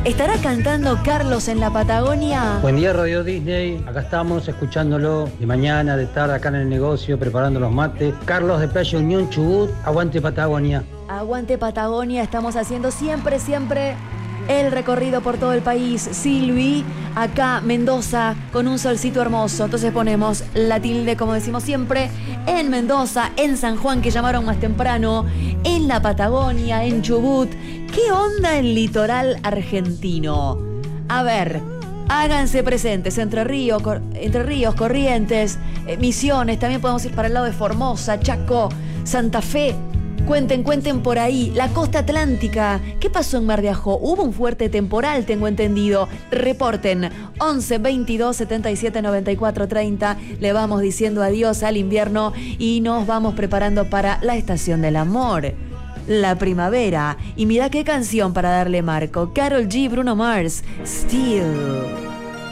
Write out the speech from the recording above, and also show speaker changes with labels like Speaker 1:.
Speaker 1: ¿Estará cantando Carlos en la Patagonia?
Speaker 2: Buen día, Radio Disney. Acá estamos escuchándolo de mañana, de tarde, acá en el negocio, preparando los mates. Carlos de Playa Unión, Chubut. Aguante Patagonia.
Speaker 1: Aguante Patagonia. Estamos haciendo siempre el recorrido por todo el país. Silvi, acá Mendoza, con un solcito hermoso. Entonces ponemos la tilde, como decimos siempre, en Mendoza, en San Juan, que llamaron más temprano, en la Patagonia, en Chubut. ¿Qué onda el litoral argentino? A ver, háganse presentes. Entre Ríos, Corrientes, Misiones. También podemos ir para el lado de Formosa, Chaco, Santa Fe. Cuenten por ahí. La costa atlántica. ¿Qué pasó en Mar de Ajó? Hubo un fuerte temporal, tengo entendido. Reporten. 11 22 77 94 30. Le vamos diciendo adiós al invierno y nos vamos preparando para la estación del amor, la primavera. Y mira qué canción para darle marco. Karol G, Bruno Mars, Still.